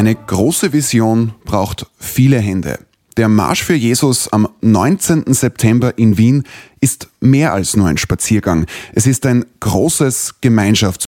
Eine große Vision braucht viele Hände. Der Marsch für Jesus am 19. September in Wien ist mehr als nur ein Spaziergang. Es ist ein großes Gemeinschaftsprojekt.